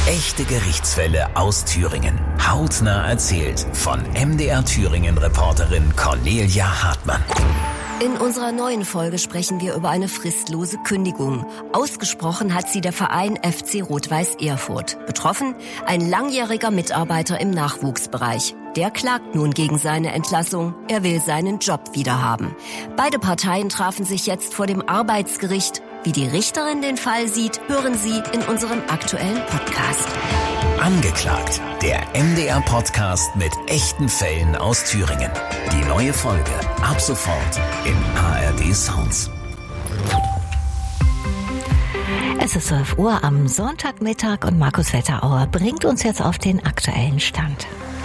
Echte Gerichtsfälle aus Thüringen. Hautnah erzählt von MDR Thüringen-Reporterin Cornelia Hartmann. In unserer neuen Folge sprechen wir über eine fristlose Kündigung. Ausgesprochen hat sie der Verein FC Rot-Weiß Erfurt. Betroffen ein langjähriger Mitarbeiter im Nachwuchsbereich. Der klagt nun gegen seine Entlassung. Er will seinen Job wiederhaben. Beide Parteien trafen sich jetzt vor dem Arbeitsgericht. Wie die Richterin den Fall sieht, hören Sie in unserem aktuellen Podcast. Angeklagt, der MDR-Podcast mit echten Fällen aus Thüringen. Die neue Folge ab sofort in ARD Sounds. Es ist 12 Uhr am Sonntagmittag und Markus Wetterauer bringt uns jetzt auf den aktuellen Stand.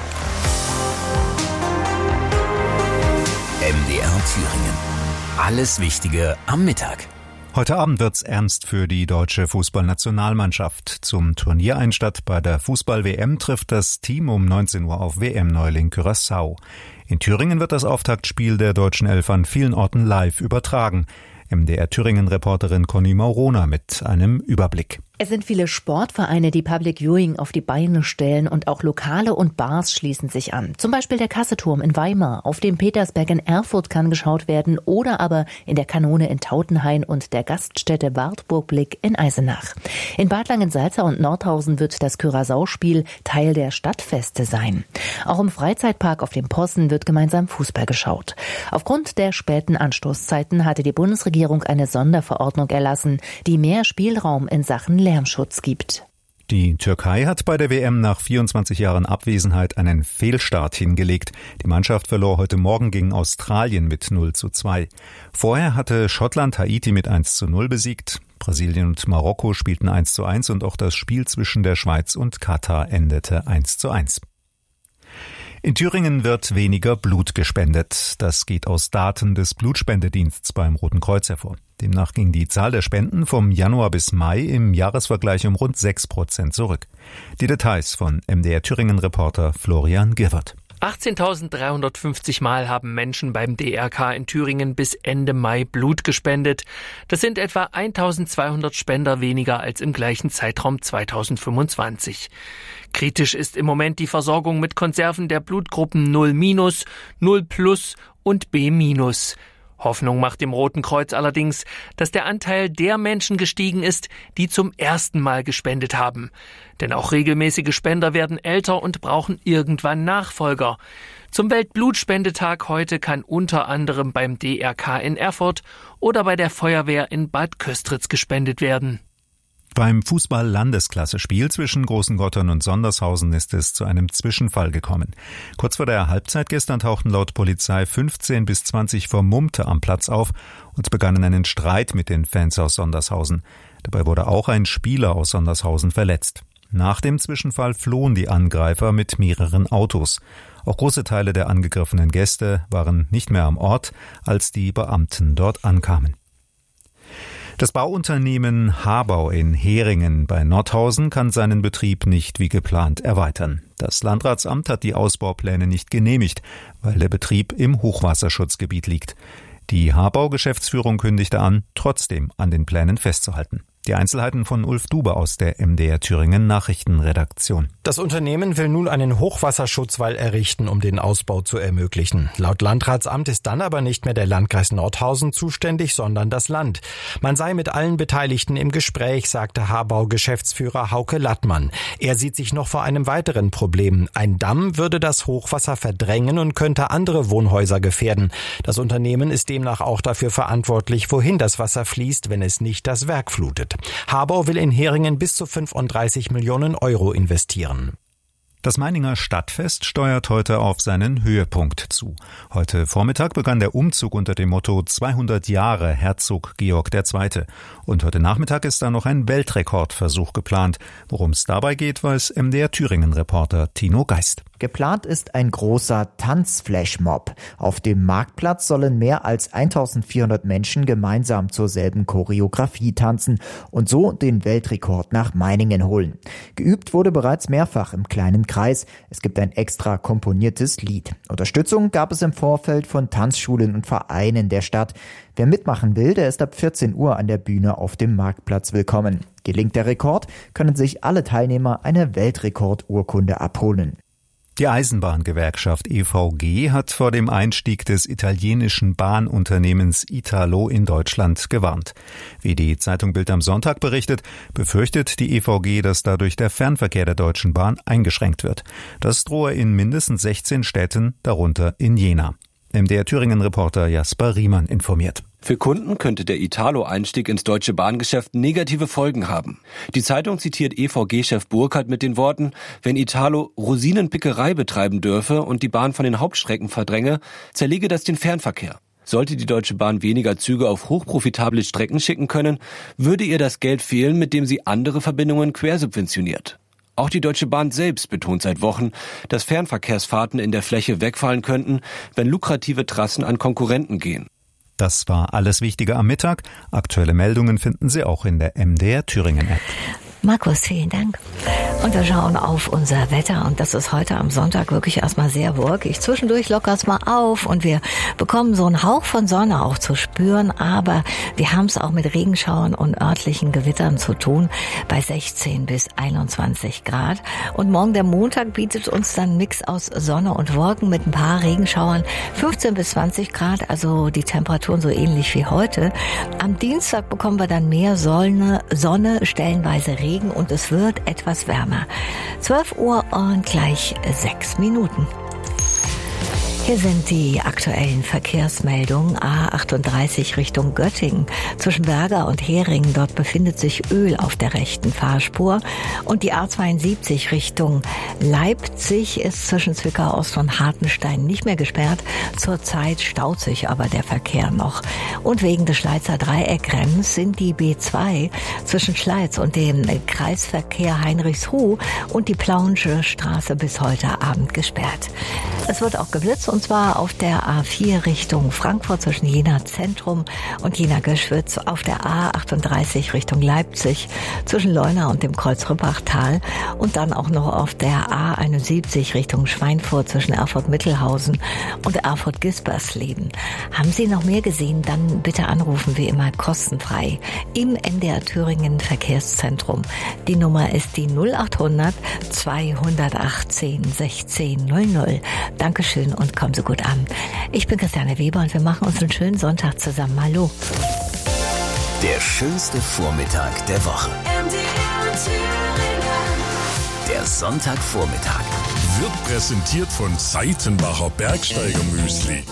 MDR Thüringen. Alles Wichtige am Mittag. Heute Abend wird's ernst für die deutsche Fußballnationalmannschaft. Zum Turniereinstand bei der Fußball-WM trifft das Team um 19 Uhr auf WM-Neuling Curaçao. In Thüringen wird das Auftaktspiel der deutschen Elf an vielen Orten live übertragen. MDR-Thüringen-Reporterin Conny Maurona mit einem Überblick. Es sind viele Sportvereine, die Public Viewing auf die Beine stellen und auch Lokale und Bars schließen sich an. Zum Beispiel der Kasseturm in Weimar, auf dem Petersberg in Erfurt kann geschaut werden oder aber in der Kanone in Tautenhain und der Gaststätte Wartburg-Blick in Eisenach. In Bad Langensalza und Nordhausen wird das Curaçao-Spiel Teil der Stadtfeste sein. Auch im Freizeitpark auf dem Possen wird gemeinsam Fußball geschaut. Aufgrund der späten Anstoßzeiten hatte die Bundesregierung eine Sonderverordnung erlassen, die mehr Spielraum in Sachen Lärmschutz gibt. Die Türkei hat bei der WM nach 24 Jahren Abwesenheit einen Fehlstart hingelegt. Die Mannschaft verlor heute Morgen gegen Australien mit 0:2. Vorher hatte Schottland Haiti mit 1:0 besiegt. Brasilien und Marokko spielten 1:1 und auch das Spiel zwischen der Schweiz und Katar endete 1:1. In Thüringen wird weniger Blut gespendet. Das geht aus Daten des Blutspendedienstes beim Roten Kreuz hervor. Demnach ging die Zahl der Spenden vom Januar bis Mai im Jahresvergleich um rund 6% zurück. Die Details von MDR Thüringen-Reporter Florian Girwert. 18.350 Mal haben Menschen beim DRK in Thüringen bis Ende Mai Blut gespendet. Das sind etwa 1.200 Spender weniger als im gleichen Zeitraum 2025. Kritisch ist im Moment die Versorgung mit Konserven der Blutgruppen 0-, 0+ und B-. Hoffnung macht dem Roten Kreuz allerdings, dass der Anteil der Menschen gestiegen ist, die zum ersten Mal gespendet haben. Denn auch regelmäßige Spender werden älter und brauchen irgendwann Nachfolger. Zum Weltblutspendetag heute kann unter anderem beim DRK in Erfurt oder bei der Feuerwehr in Bad Köstritz gespendet werden. Beim Fußball-Landesklasse-Spiel zwischen Großengottern und Sondershausen ist es zu einem Zwischenfall gekommen. Kurz vor der Halbzeit gestern tauchten laut Polizei 15 bis 20 Vermummte am Platz auf und begannen einen Streit mit den Fans aus Sondershausen. Dabei wurde auch ein Spieler aus Sondershausen verletzt. Nach dem Zwischenfall flohen die Angreifer mit mehreren Autos. Auch große Teile der angegriffenen Gäste waren nicht mehr am Ort, als die Beamten dort ankamen. Das Bauunternehmen Habau in Heringen bei Nordhausen kann seinen Betrieb nicht wie geplant erweitern. Das Landratsamt hat die Ausbaupläne nicht genehmigt, weil der Betrieb im Hochwasserschutzgebiet liegt. Die Habau-Geschäftsführung kündigte an, trotzdem an den Plänen festzuhalten. Die Einzelheiten von Ulf Dube aus der MDR Thüringen Nachrichtenredaktion. Das Unternehmen will nun einen Hochwasserschutzwall errichten, um den Ausbau zu ermöglichen. Laut Landratsamt ist dann aber nicht mehr der Landkreis Nordhausen zuständig, sondern das Land. Man sei mit allen Beteiligten im Gespräch, sagte Habau-Geschäftsführer Hauke Lattmann. Er sieht sich noch vor einem weiteren Problem. Ein Damm würde das Hochwasser verdrängen und könnte andere Wohnhäuser gefährden. Das Unternehmen ist demnach auch dafür verantwortlich, wohin das Wasser fließt, wenn es nicht das Werk flutet. Habau will in Heringen bis zu 35 Millionen Euro investieren. Das Meininger Stadtfest steuert heute auf seinen Höhepunkt zu. Heute Vormittag begann der Umzug unter dem Motto 200 Jahre Herzog Georg II. Und heute Nachmittag ist da noch ein Weltrekordversuch geplant. Worum es dabei geht, weiß MDR Thüringen-Reporter Tino Geist. Geplant ist ein großer Tanzflashmob. Auf dem Marktplatz sollen mehr als 1400 Menschen gemeinsam zur selben Choreografie tanzen und so den Weltrekord nach Meiningen holen. Geübt wurde bereits mehrfach im kleinen Kreis. Es gibt ein extra komponiertes Lied. Unterstützung gab es im Vorfeld von Tanzschulen und Vereinen der Stadt. Wer mitmachen will, der ist ab 14 Uhr an der Bühne auf dem Marktplatz willkommen. Gelingt der Rekord, können sich alle Teilnehmer eine Weltrekordurkunde abholen. Die Eisenbahngewerkschaft EVG hat vor dem Einstieg des italienischen Bahnunternehmens Italo in Deutschland gewarnt. Wie die Zeitung Bild am Sonntag berichtet, befürchtet die EVG, dass dadurch der Fernverkehr der Deutschen Bahn eingeschränkt wird. Das drohe in mindestens 16 Städten, darunter in Jena. MDR Thüringen-Reporter Jasper Riemann informiert. Für Kunden könnte der Italo-Einstieg ins deutsche Bahngeschäft negative Folgen haben. Die Zeitung zitiert EVG-Chef Burkhardt mit den Worten: Wenn Italo Rosinenpickerei betreiben dürfe und die Bahn von den Hauptstrecken verdränge, zerlege das den Fernverkehr. Sollte die Deutsche Bahn weniger Züge auf hochprofitable Strecken schicken können, würde ihr das Geld fehlen, mit dem sie andere Verbindungen quersubventioniert. Auch die Deutsche Bahn selbst betont seit Wochen, dass Fernverkehrsfahrten in der Fläche wegfallen könnten, wenn lukrative Trassen an Konkurrenten gehen. Das war alles Wichtige am Mittag. Aktuelle Meldungen finden Sie auch in der MDR Thüringen App. Markus, vielen Dank. Und wir schauen auf unser Wetter und das ist heute am Sonntag wirklich erstmal sehr wolkig. Zwischendurch lockert es mal auf und wir bekommen so einen Hauch von Sonne auch zu spüren, aber wir haben es auch mit Regenschauern und örtlichen Gewittern zu tun bei 16 bis 21 Grad. Und morgen der Montag bietet uns dann einen Mix aus Sonne und Wolken mit ein paar Regenschauern, 15 bis 20 Grad, also die Temperaturen so ähnlich wie heute. Am Dienstag bekommen wir dann mehr Sonne, stellenweise Regen und es wird etwas wärmer. 12 Uhr und gleich 6 Minuten. Hier sind die aktuellen Verkehrsmeldungen. A38 Richtung Göttingen. Zwischen Berger und Heringen, dort befindet sich Öl auf der rechten Fahrspur. Und die A72 Richtung Leipzig ist zwischen Zwickau Ost und Hartenstein nicht mehr gesperrt. Zurzeit staut sich aber der Verkehr noch. Und wegen des Schleizer Dreieckrennens sind die B2 zwischen Schleiz und dem Kreisverkehr Heinrichsruh und die Plauensche Straße bis heute Abend gesperrt. Es wird auch geblitzt, und zwar auf der A4 Richtung Frankfurt zwischen Jena Zentrum und Jena Göschwitz, auf der A38 Richtung Leipzig zwischen Leuna und dem Kreuz Rüppachtal und dann auch noch auf der A71 Richtung Schweinfurt zwischen Erfurt-Mittelhausen und Erfurt-Gispersleben. Haben Sie noch mehr gesehen? Dann bitte anrufen, wie immer kostenfrei im MDR Thüringen Verkehrszentrum. Die Nummer ist die 0800 218 16 00. Dankeschön und kommen Sie gut an. Ich bin Christiane Weber und wir machen uns einen schönen Sonntag zusammen. Hallo. Der schönste Vormittag der Woche. Der Sonntagvormittag. Wird präsentiert von Seitenbacher Bergsteiger Müsli.